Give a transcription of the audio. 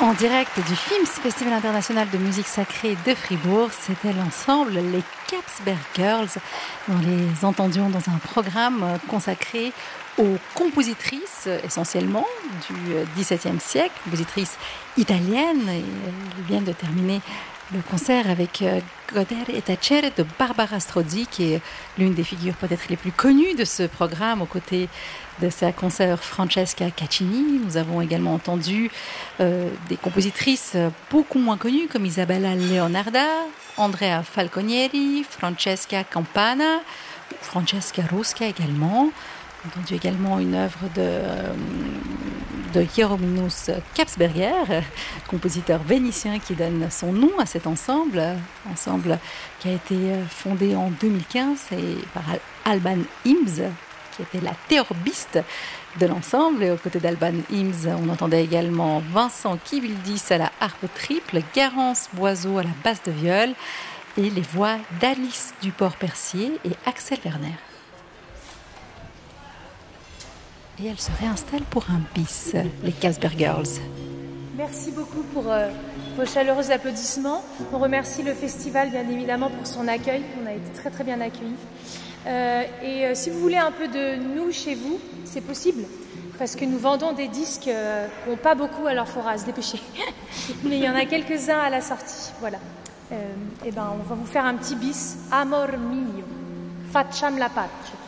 En direct du FIMS, Festival international de musique sacrée de Fribourg, c'était l'ensemble Les Kapsberg Girls. Nous les entendions dans un programme consacré aux compositrices essentiellement du XVIIe siècle, compositrices italiennes. Et elles viennent de terminer le concert avec Godere et Tacere de Barbara Strozzi, qui est l'une des figures peut-être les plus connues de ce programme, aux côtés de sa consoeur Francesca Caccini. Nous avons également entendu des compositrices beaucoup moins connues comme Isabella Leonarda, Andrea Falconieri, Francesca Campana, Francesca Rusca également. On a entendu également une œuvre de Hieronymus Kapsberger, compositeur vénitien qui donne son nom à cet ensemble qui a été fondé en 2015 par Alban Ims, qui était la théorbiste de l'ensemble. Et aux côtés d'Alban Ims, on entendait également Vincent Kivildis à la harpe triple, Garance Boiseau à la basse de viol et les voix d'Alice Duport-Percier et Axel Werner. Et elle se réinstalle pour un bis, les Kapsberg Girls. Merci beaucoup pour vos chaleureux applaudissements. On remercie le festival bien évidemment pour son accueil. On a été très très bien accueillis. Si vous voulez un peu de nous chez vous, c'est possible. Parce que nous vendons des disques qui n'ont pas beaucoup, alors il faudra se dépêcher. Mais il y en a quelques-uns à la sortie. Voilà. On va vous faire un petit bis. Amor mio, facciam la pace.